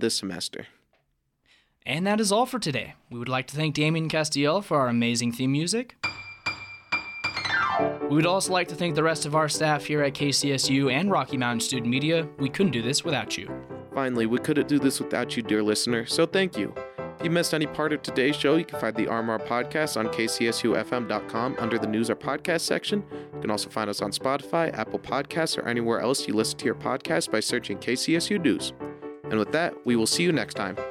this semester. And that is all for today. We would like to thank Damien Castiel for our amazing theme music. We would also like to thank the rest of our staff here at KCSU and Rocky Mountain Student Media. We couldn't do this without you. Finally, we couldn't do this without you, dear listener, so thank you. If you missed any part of today's show, you can find the RMR podcast on kcsufm.com under the News or Podcast section. You can also find us on Spotify, Apple Podcasts, or anywhere else you listen to your podcast by searching KCSU News. And with that, we will see you next time.